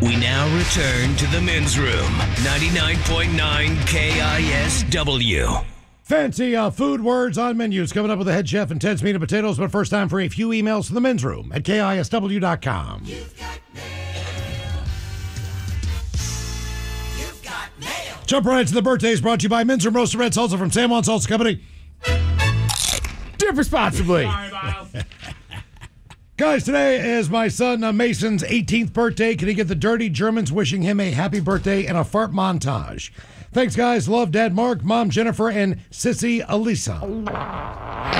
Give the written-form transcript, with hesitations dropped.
We now return to the men's room. 99.9 KISW. Fancy food words on menus coming up with the head chef and Ted's Meat and Potatoes, but first time for a few emails to the men's room at KISW.com. You've got mail. You've got mail. Jump right to the birthdays brought to you by Men's Room Roasted Red Salsa from San Juan Salsa Company. Dip responsibly. Sorry, Miles. Guys, today is my son Mason's 18th birthday. Can he get the Dirty Germans wishing him a happy birthday and a fart montage? Thanks, guys. Love, Dad Mark, Mom Jennifer, and Sissy Elisa.